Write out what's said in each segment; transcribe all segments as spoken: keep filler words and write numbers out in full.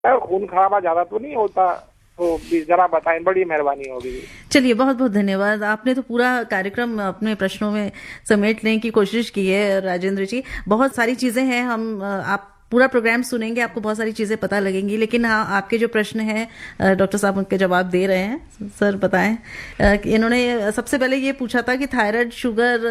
खून खराबा ज्यादा तो नहीं होता, तो जरा बताएं, बड़ी मेहरबानी होगी। चलिए, बहुत बहुत धन्यवाद। आपने तो पूरा कार्यक्रम अपने प्रश्नों में समेटने की कोशिश की है राजेंद्र जी। बहुत सारी चीजें हैं, हम आप पूरा प्रोग्राम सुनेंगे, आपको बहुत सारी चीजें पता लगेंगी। लेकिन हाँ, आपके जो प्रश्न हैं डॉक्टर साहब उनके जवाब दे रहे हैं। सर बताएं, इन्होंने सबसे पहले ये पूछा था कि थायराइड शुगर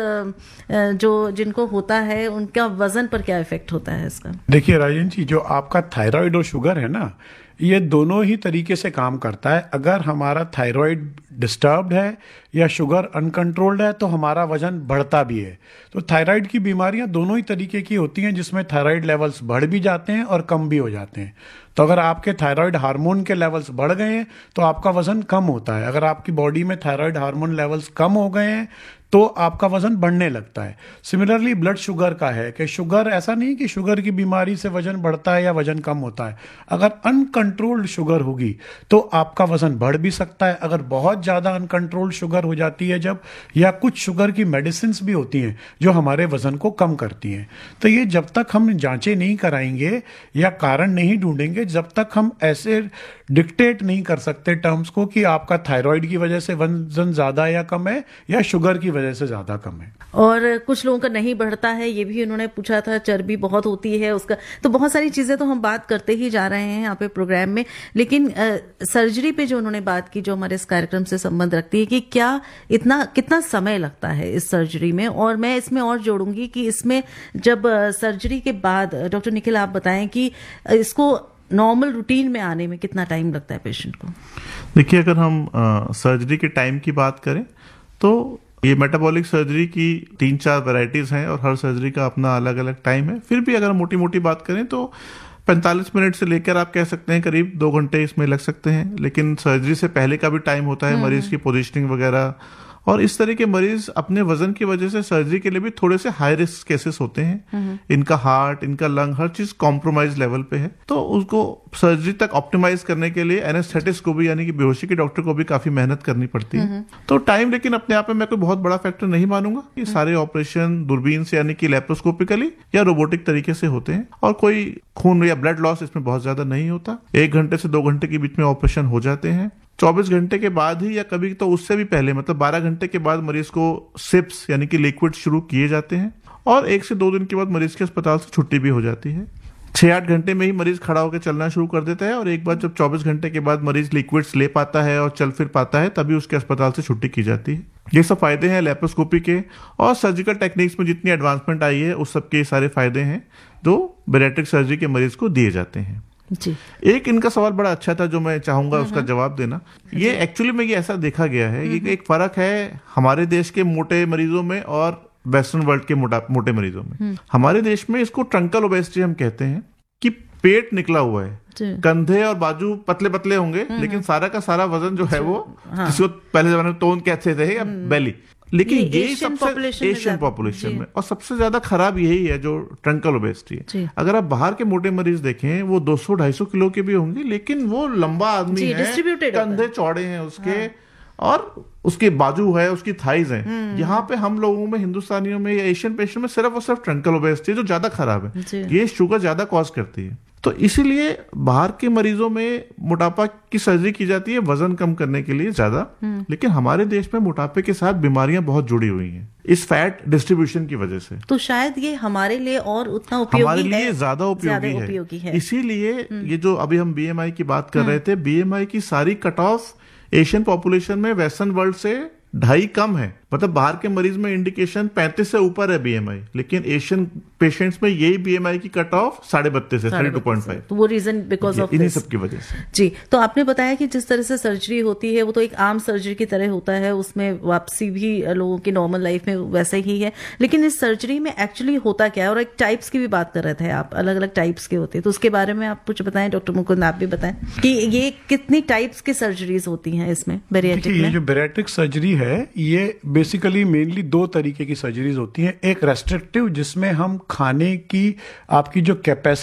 जो जिनको होता है उनका वजन पर क्या इफेक्ट होता है इसका। देखिए राजेंद्र जी, जो आपका थायराइड और शुगर है ना, ये दोनों ही तरीके से काम करता है। अगर हमारा थायराइड डिस्टर्ब्ड है या शुगर अनकंट्रोल्ड है तो हमारा वजन बढ़ता भी है। तो थायराइड की बीमारियां दोनों ही तरीके की होती हैं, जिसमें थायराइड लेवल्स बढ़ भी जाते हैं और कम भी हो जाते हैं। तो अगर आपके थायराइड हार्मोन के लेवल्स बढ़ गए हैं तो आपका वजन कम होता है। अगर आपकी बॉडी में थायराइड हार्मोन लेवल्स कम हो गए हैं तो आपका वजन बढ़ने लगता है। सिमिलरली ब्लड शुगर का है कि शुगर, ऐसा नहीं कि शुगर की बीमारी से वजन बढ़ता है या वजन कम होता है। अगर अनकंट्रोल्ड शुगर होगी तो आपका वजन बढ़ भी सकता है। अगर बहुत ज़्यादा अनकंट्रोल्ड शुगर हो जाती है जब, या कुछ शुगर की मेडिसिन भी होती हैं जो हमारे वजन को कम करती हैं। तो ये जब तक हम जांचें नहीं कराएंगे या कारण नहीं ढूंढेंगे, जब तक हम ऐसे डिक्टेट नहीं कर सकते टर्म्स को कि आपका थायराइड की वजह से वजन ज़्यादा या कम है या शुगर की वजह से ज्यादा कम है। और कुछ लोगों का नहीं बढ़ता है, ये भी उन्होंने पूछा था। चर्बी बहुत होती है उसका, तो बहुत सारी चीजें तो हम बात करते ही जा रहे हैं यहाँ पे प्रोग्राम में। लेकिन आ, सर्जरी पे जो उन्होंने बात की, जो हमारे इस कार्यक्रम से संबंध रखती है, कि क्या इतना कितना समय लगता है इस सर्जरी में। और मैं इसमें और जोड़ूंगी कि इसमें जब सर्जरी के बाद, डॉक्टर निखिल आप बताएं कि इसको नॉर्मल रूटीन में आने में कितना टाइम लगता है पेशेंट को। देखिए, अगर हम सर्जरी के टाइम की बात करें तो ये मेटाबॉलिक सर्जरी की तीन चार वैरायटीज हैं और हर सर्जरी का अपना अलग अलग टाइम है। फिर भी अगर मोटी मोटी बात करें तो पैंतालीस मिनट से लेकर आप कह सकते हैं करीब दो घंटे इसमें लग सकते हैं। लेकिन सर्जरी से पहले का भी टाइम होता है, मरीज की पोजीशनिंग वगैरह। और इस तरह के मरीज अपने वजन की वजह से सर्जरी के लिए भी थोड़े से हाई रिस्क केसेस होते हैं। इनका हार्ट, इनका लंग, हर चीज कॉम्प्रोमाइज लेवल पे है। तो उसको सर्जरी तक ऑप्टिमाइज करने के लिए एनेस्थेटिस्ट को भी, यानी कि बेहोशी के डॉक्टर को भी काफी मेहनत करनी पड़ती है। तो टाइम लेकिन अपने आप में मैं कोई बहुत बड़ा फैक्टर नहीं मानूंगा। ये सारे ऑपरेशन दूरबीन से, यानी कि लेप्रोस्कोपिकली या रोबोटिक तरीके से होते हैं और कोई खून या ब्लड लॉस इसमें बहुत ज्यादा नहीं होता। एक घंटे से दो घंटे के बीच में ऑपरेशन हो जाते हैं। चौबीस घंटे के बाद ही या कभी तो उससे भी पहले, मतलब बारह घंटे के बाद मरीज को सिप्स यानी कि लिक्विड शुरू किए जाते हैं और एक से दो दिन के बाद मरीज के अस्पताल से छुट्टी भी हो जाती है। छह आठ घंटे में ही मरीज खड़ा होकर चलना शुरू कर देता है और एक बार जब चौबीस घंटे के बाद मरीज लिक्विड्स ले पाता है और चल फिर पाता है, तभी उसके अस्पताल से छुट्टी की जाती है। ये सब फायदे हैं लेप्रोस्कोपी के। और सर्जिकल टेक्निक्स में जितनी एडवांसमेंट आई है उस सब के सारे फायदे हैं जो बैरिएट्रिक सर्जरी के मरीज को दिए जाते हैं। जी। एक इनका सवाल बड़ा अच्छा था जो मैं चाहूंगा उसका जवाब देना। ये एक्चुअली में ये ऐसा देखा गया है, ये एक फर्क है हमारे देश के मोटे मरीजों में और वेस्टर्न वर्ल्ड के मोटा मोटे मरीजों में। हमारे देश में इसको ट्रंकल ओबेसिटी हम कहते हैं कि पेट निकला हुआ है, कंधे और बाजू पतले पतले होंगे लेकिन सारा का सारा वजन जो है वो, हाँ। जिसको पहले जमाने में तोन कहते थे या बेली, लेकिन ये, ये सबसे एशियन पॉपुलेशन में और सबसे ज्यादा खराब यही है जो ट्रंकल ओबेसिटी है। अगर आप बाहर के मोटे मरीज देखें वो दो सौ ढाई सौ किलो के भी होंगे लेकिन वो लंबा आदमी है, कंधे चौड़े हैं उसके, हाँ। और उसके बाजू है, उसकी थाइज है। यहाँ पे हम लोगों में, हिंदुस्तानियों में या एशियन पेशेंट में सिर्फ और सिर्फ ट्रंकल ओबेसिटी है जो ज्यादा खराब है। ये शुगर ज्यादा कॉज करती है। तो इसीलिए बाहर के मरीजों में मोटापा की सर्जरी की जाती है वजन कम करने के लिए ज्यादा। लेकिन हमारे देश में मोटापे के साथ बीमारियां बहुत जुड़ी हुई हैं इस फैट डिस्ट्रीब्यूशन की वजह से। तो शायद ये हमारे लिए और उतना उपयोगी हमारे लिए ज्यादा उपयोगी है, उपयोगी है। इसीलिए ये जो अभी हम बीएमआई की बात कर रहे थे, बीएमआई की सारी कट ऑफ एशियन पॉपुलेशन में वेस्टर्न वर्ल्ड से ढाई कम है। मतलब बाहर के मरीज में इंडिकेशन पैंतीस से ऊपर है बीएमआई, लेकिन एशियन पेशेंट्स में यही बीएमआई की कट ऑफ साढ़े बत्तीस है, थर्टी टू पॉइंट फाइव। तो वो रीजन बिकॉज ऑफ इन्हीं सब की वजह से। जी। तो आपने बताया कि जिस तरह से सर्जरी होती है वो तो एक आम सर्जरी की तरह होता है, उसमें वापसी भी लोगों की नॉर्मल लाइफ में वैसे ही है। लेकिन इस सर्जरी में एक्चुअली होता क्या है, और एक टाइप्स की भी बात कर रहे थे आप, अलग अलग टाइप्स के होते हैं, तो उसके बारे में आप कुछ बताएं डॉक्टर मुकुंद, आप भी बताएं कि ये कितनी टाइप्स की सर्जरीज होती हैं इसमें बैरिएट्रिक में। ये जो बैरिएट्रिक सर्जरी है ये बेसिकली मेनली दो तरीके की सर्जरीज होती हैं। एक रेस्ट्रिक्टिव जिसमें हम खाने की, आपकी जो कैपेसिटी